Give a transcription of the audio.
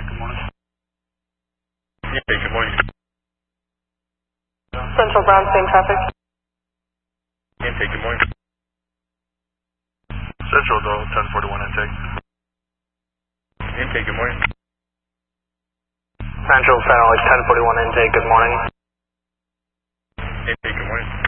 intake, good morning. Intake, good morning. Central Brown, same traffic. Intake, good morning. Central, though, 1041 intake. Intake, good morning. Central, Federal, 1041 intake, good morning. Intake, good morning.